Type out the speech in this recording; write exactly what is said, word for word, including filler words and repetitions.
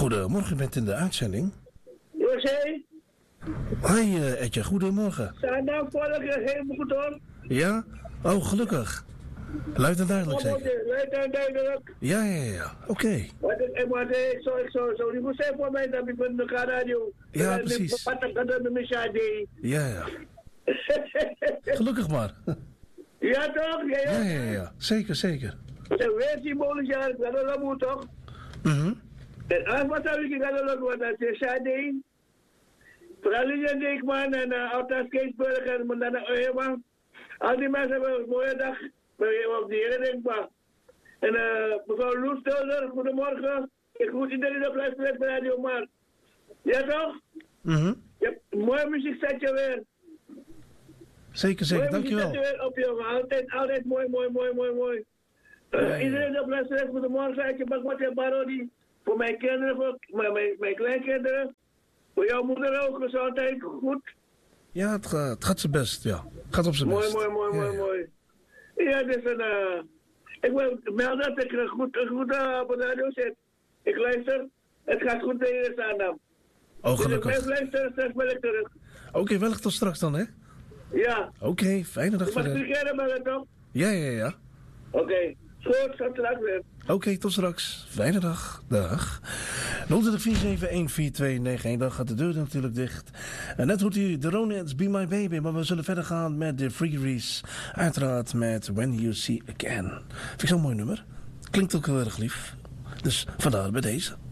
Goedemorgen, u bent in de uitzending. José? Hoi uh, Etje, goedemorgen. Zijn nou volk helemaal goed hoor? Ja? Oh, gelukkig. Luid en duidelijk zeker? Luid en duidelijk. Ja, ja, ja. Oké. Okay. Maar ik zou ik zo, zo, die moet zijn voor mij dat ik ben de radio. Ja, precies. Ja, ja. Gelukkig maar. Ja toch? Ja, ja, ja, ja. Zeker, zeker. En weer symbolisch jaar, dat moet toch? Mhm. En als wat zou ik gaan doen, want dat is zijn ding. Vooral in Diekman en uh, Alta Skatesburg en Mandana Oema. Al die mensen hebben een mooie dag. Op die hele denkbaar. En uh, mevrouw Loes Stilder, goedemorgen. Ik groet iedereen op luisteren bij Radio Maar. Ja toch? Mhm. Je hebt een mooi muzieksetje weer. Zeker, zeker, mooi dankjewel. Mooi weer op jongen. Altijd, altijd mooi, mooi, mooi, mooi, mooi. Uh, ja, ja. Iedereen op luisteren, goedemorgen. Ik heb wat je parodie. Voor mijn kinderen, voor mijn, mijn, mijn kleinkinderen. Voor jouw moeder ook, gezondheid, goed. Ja, het, uh, het gaat zijn best, ja. Het gaat op zijn best. Mooi, mooi, mooi, ja, mooi, ja. mooi. Ja, dus een, uh, ik wil melden dat ik goed, goed uh, op de radio zit. Ik luister. Het gaat goed bij je staan. Oh, gelukkig. Dus ik blijf luisteren, straks ben ik terug. Oké, okay, wellicht tot straks dan, hè? Ja. Oké, okay, fijne dag verder. Je mag drie keer bellen, toch? Ja, ja, ja. Oké. Okay. Goed, tot straks weer. Oké, okay, tot straks. Fijne dag. Dag. nul drie vier zeven een vier twee negen een. Dan gaat de deur natuurlijk dicht. En net hoort u The Ronettes, Be My Baby. Maar we zullen verder gaan met de Freeries. Uiteraard met When You See Again. Vind ik zo'n mooi nummer. Klinkt ook heel erg lief. Dus vandaar bij deze.